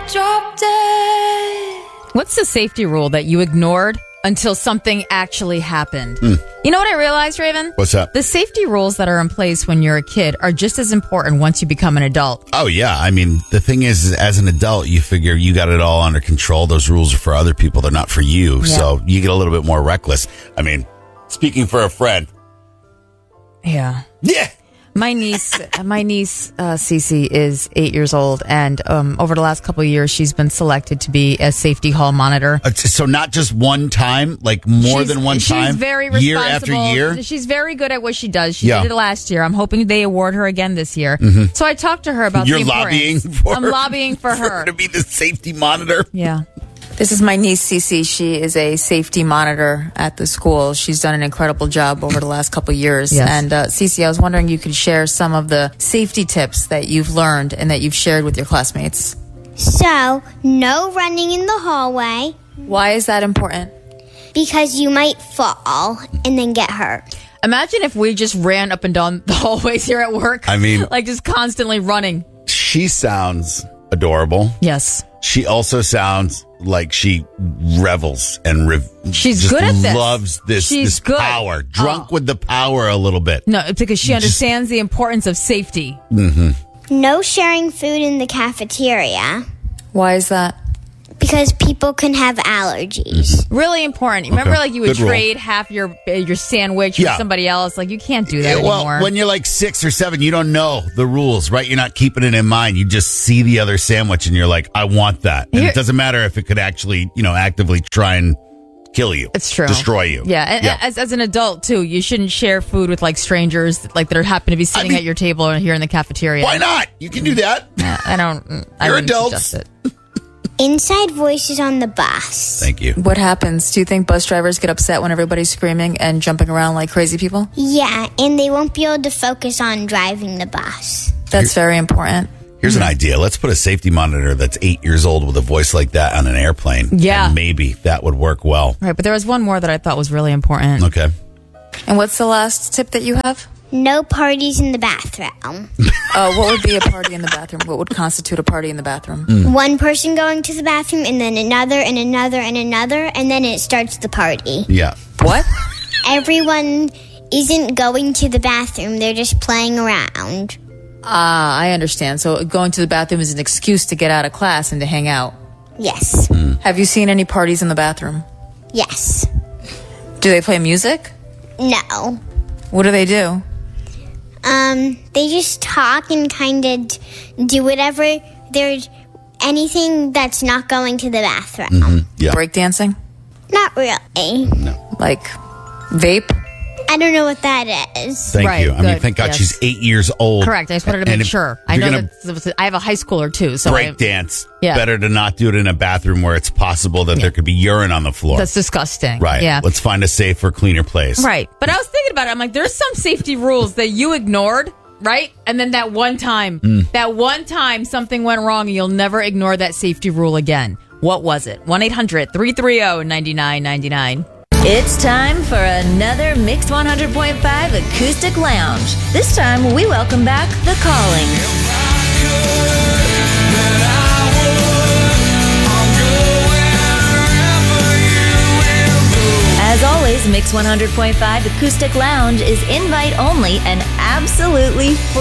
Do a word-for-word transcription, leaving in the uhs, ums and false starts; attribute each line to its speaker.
Speaker 1: Drop dead.
Speaker 2: What's the safety rule that you ignored until something actually happened?
Speaker 3: Mm.
Speaker 2: You know what I realized, Raven?
Speaker 3: What's that?
Speaker 2: The safety rules that are in place when you're a kid are just as important once you become an adult.
Speaker 3: Oh, yeah. I mean, the thing is, is, as an adult, you figure you got it all under control. Those rules are for other people. They're not for you.
Speaker 2: Yeah.
Speaker 3: So you get a little bit more reckless. I mean, speaking for a friend.
Speaker 2: Yeah.
Speaker 3: Yeah.
Speaker 2: My niece, my niece, uh, Cece, is eight years old, and um, over the last couple of years, she's been selected to be a safety hall monitor.
Speaker 3: Uh, So not just one time, like more
Speaker 2: She's-
Speaker 3: than one time?
Speaker 2: She's very responsible.
Speaker 3: Year after year?
Speaker 2: She's very good at what she does. She
Speaker 3: Yeah.
Speaker 2: did it last year. I'm hoping they award her again this year.
Speaker 3: Mhm.
Speaker 2: So I talked to her about
Speaker 3: You're
Speaker 2: the importance.
Speaker 3: lobbying for
Speaker 2: I'm
Speaker 3: her-
Speaker 2: lobbying for
Speaker 3: for
Speaker 2: her.
Speaker 3: to be the safety monitor?
Speaker 2: Yeah.
Speaker 4: This is my niece, Cece. She is a safety monitor at the school. She's done an incredible job over the last couple of years.
Speaker 2: Yes.
Speaker 4: And uh, Cece, I was wondering you could share some of the safety tips that you've learned and that you've shared with your classmates.
Speaker 5: So, no running in the hallway
Speaker 4: Why is that important?
Speaker 5: because you might fall and then get hurt.
Speaker 2: Imagine if we just ran up and down the hallways here at work.
Speaker 3: I mean-
Speaker 2: like just constantly running.
Speaker 3: She sounds adorable.
Speaker 2: Yes.
Speaker 3: She also sounds like she revels and rev-
Speaker 2: She's
Speaker 3: just
Speaker 2: good at this.
Speaker 3: loves this,
Speaker 2: She's
Speaker 3: this
Speaker 2: good.
Speaker 3: power. Drunk
Speaker 2: Oh.
Speaker 3: with the power a little bit.
Speaker 2: No, it's because she understands the importance of safety.
Speaker 3: Mm-hmm.
Speaker 5: No sharing food in the cafeteria
Speaker 4: Why is that?
Speaker 5: because people can have allergies.
Speaker 2: Really important. Remember,
Speaker 3: Okay.
Speaker 2: like you would
Speaker 3: Good rule.
Speaker 2: trade half your your sandwich
Speaker 3: Yeah.
Speaker 2: with somebody else. Like you can't do that
Speaker 3: Yeah, well,
Speaker 2: anymore.
Speaker 3: when you're like six or seven, you don't know the rules, right? You're not keeping it in mind. You just see the other sandwich and you're like, I want that. And
Speaker 2: Here-
Speaker 3: it doesn't matter if it could actually, you know, actively try and kill you.
Speaker 2: It's true.
Speaker 3: Destroy you.
Speaker 2: Yeah, and As, as an adult too, you shouldn't share food with like strangers, like that are happen to be sitting
Speaker 3: mean-
Speaker 2: at your table or here in the cafeteria.
Speaker 3: Why not? You can do that.
Speaker 2: Yeah, I don't. mm, I
Speaker 3: You're
Speaker 2: wouldn't
Speaker 3: adults.
Speaker 2: suggest it.
Speaker 5: Inside voices on the bus.
Speaker 3: Thank you.
Speaker 4: What happens? Do you think bus drivers get upset when everybody's screaming and jumping around like crazy people?
Speaker 5: Yeah, and they won't be able to focus on driving the bus.
Speaker 4: That's very important.
Speaker 3: Here's
Speaker 2: Mm-hmm.
Speaker 3: an idea. Let's put a safety monitor that's eight years old with a voice like that on an airplane.
Speaker 2: Yeah.
Speaker 3: And maybe that would work well.
Speaker 2: Right, but there was one more that I thought was really important.
Speaker 3: Okay.
Speaker 4: And what's the last tip that you have?
Speaker 5: No parties in the bathroom.
Speaker 4: Uh, what would be a party in the bathroom? What would constitute a party in the bathroom?
Speaker 3: Mm.
Speaker 5: One person going to the bathroom and then another and another and another, and then it starts the party.
Speaker 3: Yeah.
Speaker 4: What?
Speaker 5: Everyone isn't going to the bathroom, they're just playing around.
Speaker 4: Ah, I understand. So going to the bathroom is an excuse to get out of class and to hang out.
Speaker 5: Yes.
Speaker 4: Have you seen any parties in the bathroom?
Speaker 5: Yes.
Speaker 4: Do they play music?
Speaker 5: No.
Speaker 4: What do they do?
Speaker 5: Um, they just talk and kind of do whatever. There's anything that's not going to the bathroom.
Speaker 3: Mm-hmm. Yeah.
Speaker 4: Breakdancing?
Speaker 5: Not really.
Speaker 4: Like vape?
Speaker 5: I don't know what that is.
Speaker 3: Thank
Speaker 2: Right,
Speaker 3: you. I mean,
Speaker 2: good,
Speaker 3: thank God
Speaker 2: yes.
Speaker 3: she's eight years old.
Speaker 2: Correct. I just wanted to
Speaker 3: And
Speaker 2: make
Speaker 3: if
Speaker 2: sure. I
Speaker 3: you're
Speaker 2: know
Speaker 3: gonna
Speaker 2: that I have a high schooler too, so I,
Speaker 3: break dance.
Speaker 2: Yeah.
Speaker 3: Better to not do it in a bathroom where it's possible that there could be urine on the floor.
Speaker 2: that's disgusting.
Speaker 3: right.
Speaker 2: Yeah.
Speaker 3: Let's find a safer, cleaner place.
Speaker 2: Right. But I was thinking about it. I'm like, there's some safety rules that you ignored, right? And then that one time,
Speaker 3: Mm.
Speaker 2: that one time something went wrong and you'll never ignore that safety rule again. What was it? one eight hundred three three zero nine nine nine nine.
Speaker 6: It's time for another Mixed one hundred point five Acoustic Lounge. This time, we welcome back The Calling. As always, Mix one hundred point five Acoustic Lounge is invite only and absolutely free.